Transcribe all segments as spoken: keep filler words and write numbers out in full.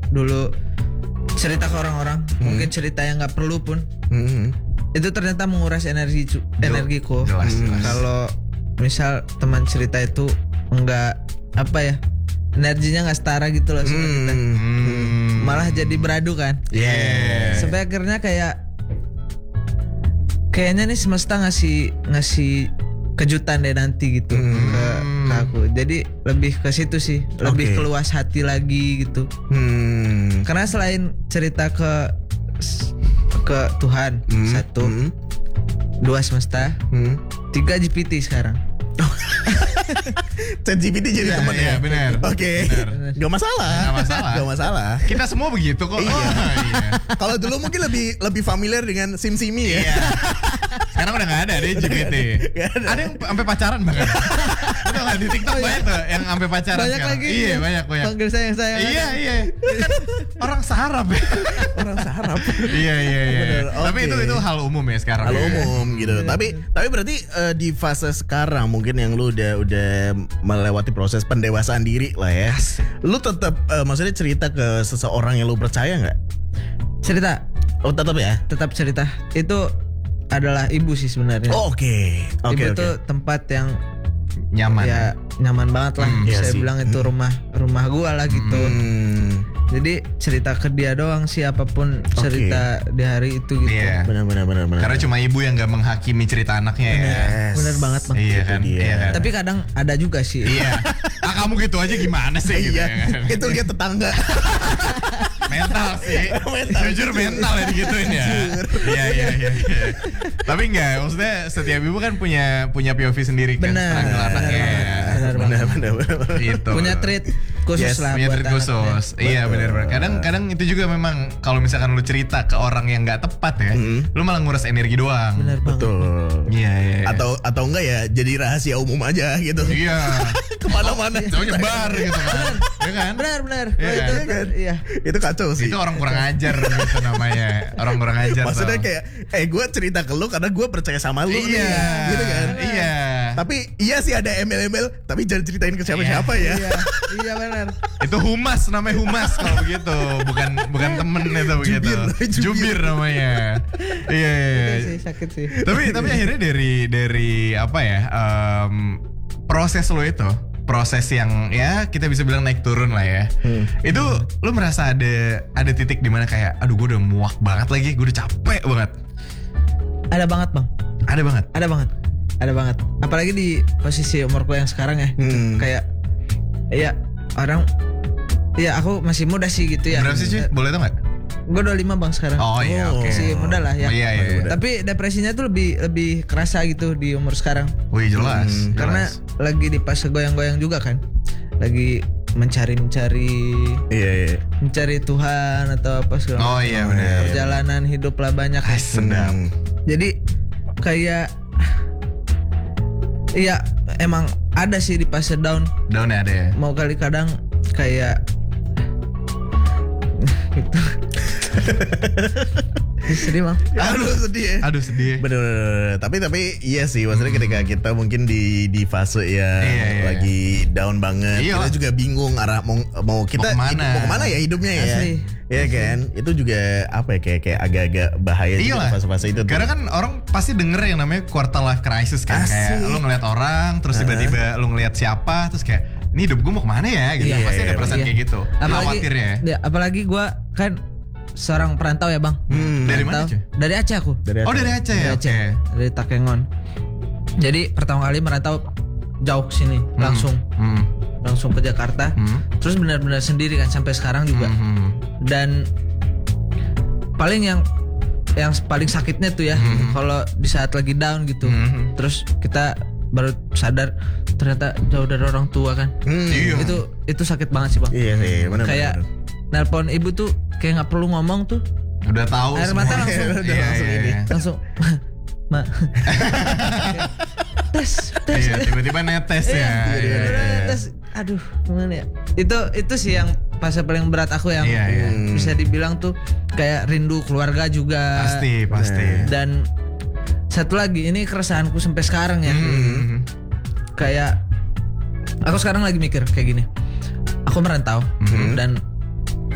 dulu cerita ke orang-orang, hmm. mungkin cerita yang nggak perlu pun, hmm. itu ternyata menguras energi cu- energiku. Jelas, hmm. jelas. Kalau misal teman cerita itu nggak apa ya, energinya nggak setara gitu loh sama hmm. kita, hmm. malah jadi beradu kan. Yeah. Sampai akhirnya kayak kayaknya nih semesta ngasih ngasih kejutan deh nanti gitu hmm. ke, ke aku. Jadi lebih ke situ sih, lebih okay. keluas hati lagi gitu. Hmm. Karena selain cerita ke ke Tuhan hmm. satu, hmm. dua semesta, hmm. tiga G P T sekarang. Chat G P T jadi teman ya, ya benar. Oke, okay. Gak masalah. Gak masalah. Gak masalah. Kita semua begitu kok. Iya. Oh, iya. Kalau dulu mungkin lebih lebih familiar dengan SimSimi ya. Iya. Sekarang udah gak ada deh G P T. Ada. ada yang sampai pacaran bahkan. Betul kan di TikTok oh, iya. banyak tuh yang sampai pacaran banyak sekarang. Lagi. Iya banyak banyak. Panggil sayang sayang. Iya iya. Kan orang saharap ya. Orang saharap. Iya iya iya. Bener, okay. Tapi itu itu hal umum ya sekarang. Hal ya. umum gitu. Bener. Tapi tapi berarti uh, di fase sekarang mungkin yang lu udah udah melewati proses pendewasaan diri lah ya. Lu tetap uh, maksudnya cerita ke seseorang yang lu percaya nggak? Cerita. Oh tetap ya. Tetap cerita. Itu adalah ibu sih sebenarnya. Oh, oke. Okay. Oke. Okay, ibu okay. tuh tempat yang nyaman. Ya nyaman banget lah. Hmm, iya saya sih. bilang itu rumah rumah gua lah gitu. Hmm. Jadi cerita ke dia doang sih apapun okay. cerita di hari itu gitu. Iya. Benar benar benar benar. Karena cuma ibu yang gak menghakimi cerita anaknya ya. Yes. Benar banget bang. Iya kan. Iya kan. Tapi kadang ada juga sih. Iya. Ah kamu gitu aja gimana sih? Gitu, iya. Ya. Itu lihat tetangga. Mental sih. mental, jujur mental ya digituin ya. Iya iya iya. Tapi enggak, maksudnya setiap ibu kan punya punya P O V sendiri kan. Benar. Anaknya. Benar benar benar. Itu. Punya treat khusus yes, lah. Punya treat khusus. Iya benar benar. Kadang kadang itu juga memang kalau misalkan lu cerita ke orang yang nggak tepat ya, mm-hmm. lu malah nguras energi doang. Benar betul. Iya iya. Atau atau enggak ya jadi rahasia umum aja gitu. Iya. Kemana-mana. Coba nyebar gitu kan. Iya kan? Benar benar. Iya itu kan? Iya. Itu kacau sih. Itu orang kurang ajar gitu namanya. Orang kurang ajar. Maksudnya tau. kayak eh gue cerita ke lu karena gue percaya sama lu iya, nih. Gitu kan? Iya. Tapi iya sih ada embel-embel, tapi jangan ceritain ke siapa-siapa ya. Iya, iya benar. Itu humas namanya humas kalau begitu, bukan bukan temen itu begitu. Jubir, jubir. Jubir namanya. Iya iya. Sakit sih, sakit sih. Tapi tapi akhirnya dari dari apa ya? Um, proses lo itu, proses yang ya kita bisa bilang naik turun lah ya. Hmm. Itu lo merasa ada ada titik di mana kayak aduh gue udah muak banget lagi, gue udah capek banget. Ada banget, Bang. Ada banget. Ada banget. Ada banget. Apalagi di posisi umurku yang sekarang ya. Hmm. Kayak ya orang ya aku masih muda sih gitu ya. Berapa sih cuy? Boleh tau gak? Gue dua puluh lima bang sekarang. Oh iya oke. Okay. Masih muda lah ya. Oh, iya, iya, iya. Tapi depresinya tuh lebih lebih kerasa gitu di umur sekarang. Wih jelas. Hmm, karena jelas. lagi di fase goyang-goyang juga kan. Lagi mencari-mencari iya, iya. mencari Tuhan atau apa segala. Oh iya benar. Perjalanan hidup lah banyak. Ay, sedang. Jadi kayak iya emang ada sih di fase down. Down ya ada ya. Mau kali kadang kayak gitu. Sedih bang. Aduh sedih ya. Aduh sedih. Bener-bener. Tapi tapi iya sih. Maksudnya ketika kita mungkin di di fase yang iya, iya. lagi down banget, iya. kita juga bingung arah mau mau kita mau kemana, hidup, mau kemana ya hidupnya ya. Asli. Iya kan. Itu juga apa ya kayak kayak agak-agak bahaya iya juga fase-fase itu. Karena kan orang pasti denger yang namanya quarter life crisis kan. Asli. Kayak lu ngeliat orang terus tiba-tiba uh-huh. lu ngeliat siapa terus kayak ini hidup gue mau kemana ya gitu. Iya, pasti iya, ada perasaan iya. kayak gitu. Apalagi, khawatirnya ya. ya. Apalagi gue kan seorang perantau ya bang. Hmm, dari mana cuy? Dari Aceh aku. Dari oh dari Aceh ya. Dari Aceh. Okay. Dari Takengon. Jadi pertama kali merantau jauh ke sini hmm. langsung, hmm. langsung ke Jakarta. Hmm. Terus benar-benar sendiri kan sampai sekarang juga. Hmm. Dan paling yang yang paling sakitnya tuh ya hmm. kalau di saat lagi down gitu. Hmm. Terus kita baru sadar ternyata jauh dari orang tua kan. Hmm. Itu itu sakit banget sih bang. Iya sih. Benar. Kayak nelpon ibu tuh kayak nggak perlu ngomong tuh udah tahu air mata langsung udah iya, langsung iya, ini iya. langsung ma tes tes iya, tiba-tiba netes ya iya, iya, iya. tes aduh gimana ya itu itu sih yang fase paling berat aku yang iya, iya. bisa dibilang tuh kayak rindu keluarga juga pasti pasti dan satu lagi ini keresahanku sampai sekarang ya hmm. kayak aku sekarang lagi mikir kayak gini aku merantau hmm. dan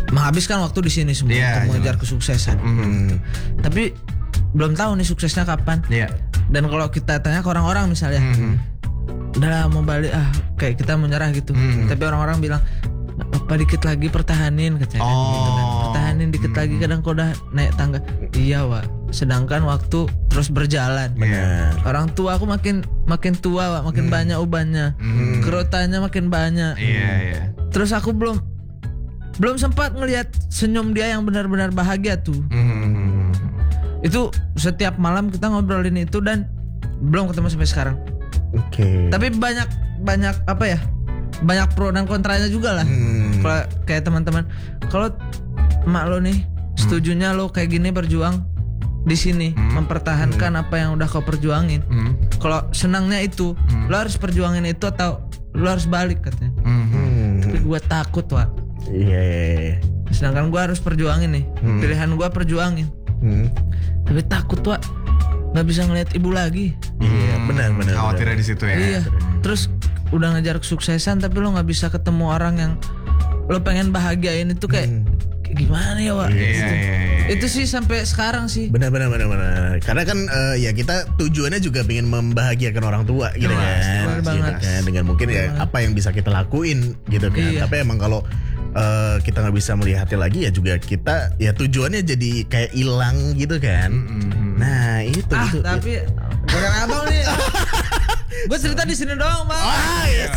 menghabiskan waktu di sini semua yeah, untuk mengejar jelas. kesuksesan. Hmm. Tapi belum tahu nih suksesnya kapan. Iya. Dan kalau kita tanya ke orang-orang misalnya, Mhm. udahlah mau balik ah kayak kita menyerah gitu. Mhm. Tapi orang-orang bilang apa dikit lagi pertahanin katanya kan, gitu kan. Oh. Pertahanin dikit Mhm. lagi kadang kau udah naik tangga. Iya, Wak. Sedangkan waktu terus berjalan. Iya. Orang tua aku makin makin tua, Wak, makin Hmm. banyak ubannya. Hmm. Kerotannya makin banyak. Iya, iya. Terus aku belum belum sempat ngelihat senyum dia yang benar-benar bahagia tuh. Mhm. Itu setiap malam kita ngobrolin itu dan belum ketemu sampai sekarang. Oke. Tapi banyak banyak apa ya? Banyak pro dan kontranya juga lah. Hmm. Kalau kayak teman-teman, kalau emak lo nih setujunya lo kayak gini berjuang di sini, Hmm. mempertahankan apa yang udah kau perjuangin. Mhm. Kalau senangnya itu, Hmm. lo harus perjuangin itu atau lo harus balik katanya. Mhm. Hmm. Tapi gue takut, Wak. Iya, iya, iya. Sedangkan gue harus perjuangin nih. Hmm. Pilihan gue perjuangin. Hmm. Tapi takut, Wak. Gak bisa ngeliat ibu lagi. Iya, Hmm. benar, benar, Khawatirnya benar. di situ ya. Iya. Terus udah ngejar kesuksesan tapi lo nggak bisa ketemu orang yang lo pengen bahagiain itu kayak, Hmm. kayak gimana ya, Wak? Iya, Gitu. iya, iya. Itu sih sampai sekarang sih. Benar, benar, benar, benar. Karena kan eh, ya kita tujuannya juga pengen membahagiakan orang tua gitu Jelas, kan. jelas Gitu banget. kan. Dengan mungkin ya Jelas. apa yang bisa kita lakuin gitu kan. Iya. Tapi emang kalau eh, kita nggak bisa melihatnya lagi ya juga kita ya tujuannya jadi kayak hilang gitu kan. Mhm. Nah itu Ah, itu. tapi bukan abang nih. Gue cerita di sini doang, Bang. Ah, yes.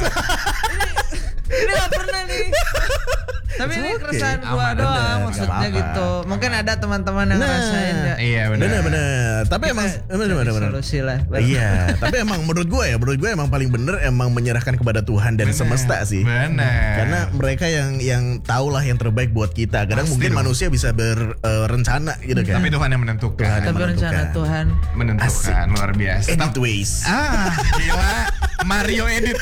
Ini gak pernah nih. Tapi ini Oke, keresahan gua aman, doang bener, maksudnya nggak apa-apa. gitu. Mungkin ada teman-teman yang Nah, ngerasain ya. Iya, benar. Benar, benar. Tapi emang benar, benar, benar. Solusi lah. Iya, tapi emang menurut gue ya, menurut gue emang paling bener emang menyerahkan kepada Tuhan dan Benar. semesta sih. Benar. Karena mereka yang yang tahu lah yang terbaik buat kita. Kadang Pasti mungkin dong. manusia bisa berencana gitu kan. Tapi Tuhan yang menentukan. Tuhan yang Tapi rencana menentukan. Tuhan. menentukan luar biasa. Edit ways. Ah, gila. Mario edit.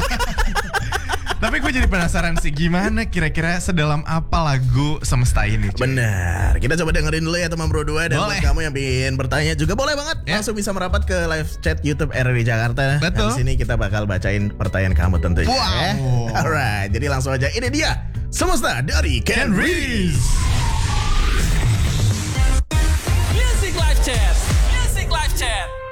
Tapi gue jadi penasaran sih, gimana kira-kira sedalam apa lagu Semesta ini? cuy? Benar. Kita coba dengerin dulu ya teman Bro dua. Dan Boleh. buat kamu yang ingin bertanya juga boleh banget. Ya. Langsung bisa merapat ke live chat YouTube R R I Jakarta. Betul. Di sini kita bakal bacain pertanyaan kamu tentunya. Wow. ya. Alright. Jadi langsung aja. Ini dia Semesta dari Ken Ken Reese. Reese. Music Live Chat. Music Live Chat.